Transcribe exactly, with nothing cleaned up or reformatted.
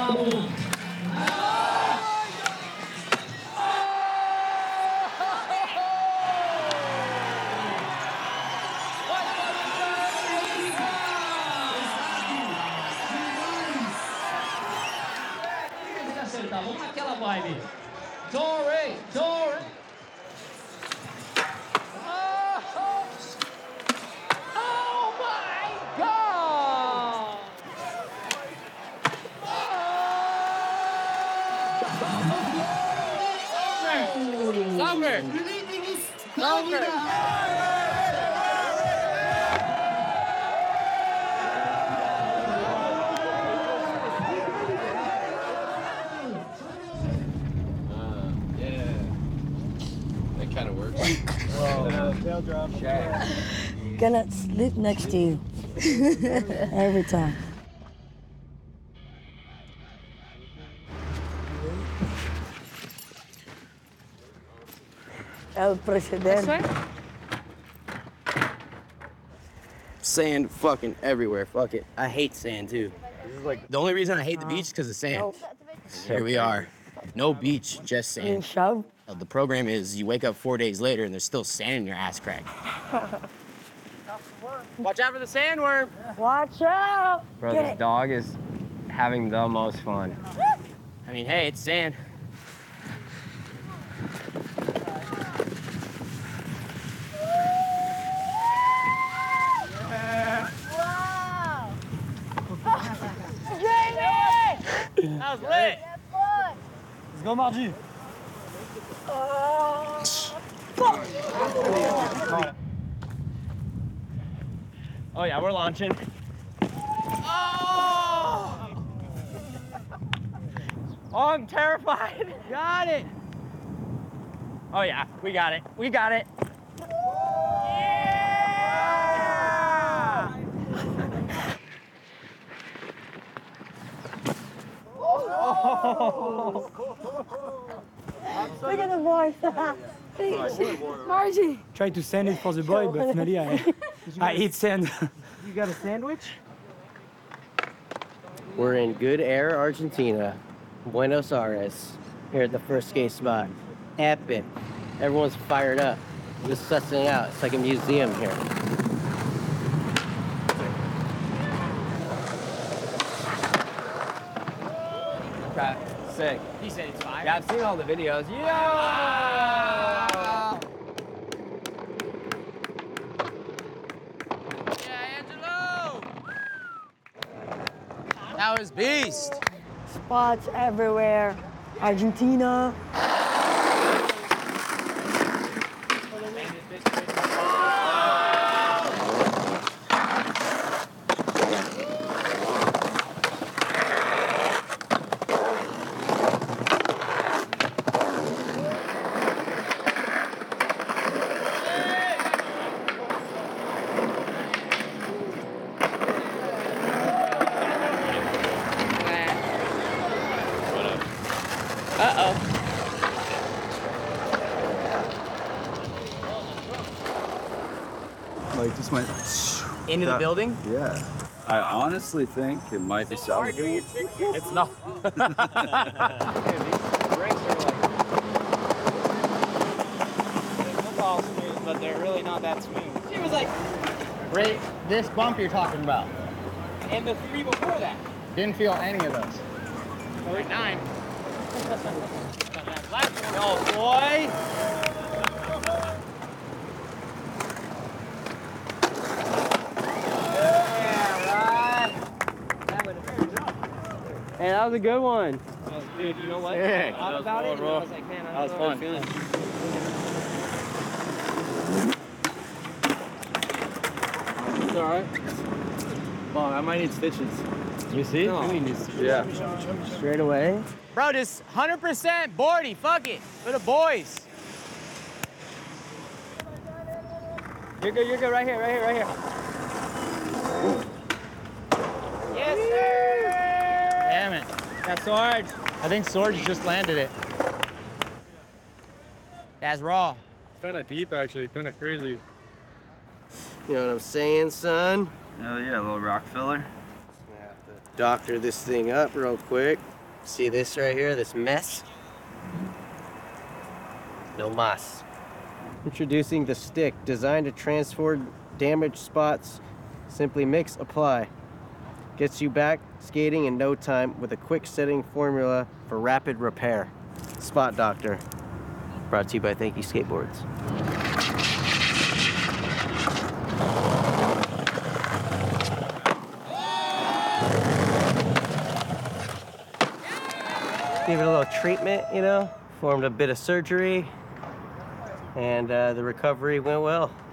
Vamos naquela vibe. Dory, Dory. Oh, oh my God! Longer. Longer. Kind of works. Whoa. Uh, tail drop. Shaq. Gonna sleep next to you. Every time. El presidente. Sand fucking everywhere. Fuck it. I hate sand too. This is like the only reason I hate the beach is because of sand. Oh. Here we are. No beach, just sand. Shove. Uh, the program is you wake up four days later and there's still sand in your ass crack. Watch out for the sandworm. Watch out. Bro, Get this it. dog is having the most fun. I mean, hey, it's sand. Wow. That was lit. Let's go, Margie. Oh. Oh yeah, we're launching. Oh! Oh, I'm terrified. Got it. Oh yeah, we got it. We got it. Yeah! Oh. Look at the boy. Margie. Try to send it for the boy, but finally I, I eat sand. You got a sandwich? We're in Good Air, Argentina, Buenos Aires, here at the first skate spot. Epic. Everyone's fired up. Just sussing out. It's like a museum here. Okay, sick. He said it's fire. Yeah, I've seen all the videos. Yeah! Yeah, Angelo! That was beast. Spots everywhere. Argentina. Uh-oh. Like, just went Into the that- building? Yeah. I honestly think it might be salvageable. It's not. Football smooth, but they're really not that smooth. She was like, right, this bump you're talking about. And the three before that. Didn't feel any of those. Like nine. Yo, boy. Hey, that was a good one. Dude, you know what? Sick. I thought about it, and I was like, man, I don't know what I'm feeling. It's all right. Well, I might need stitches. You see? No. Yeah. Straight away. Bro, just one hundred percent boardy. Fuck it. For the boys. You're good, you're good. Right here, right here, right here. Yes, sir. Damn it. That's Sarge. I think Sarge just landed it. That's raw. Kind of deep, actually. Kind of crazy. You know what I'm saying, son? Oh yeah, a little rock filler. Doctor this thing up real quick. See this right here, this mess? No mas. Introducing the stick, designed to transfer damaged spots. Simply mix, apply. Gets you back skating in no time with a quick setting formula for rapid repair. Spot Doctor. Brought to you by Thank You Skateboards. Give it a little treatment, you know, formed a bit of surgery, and uh, the recovery went well.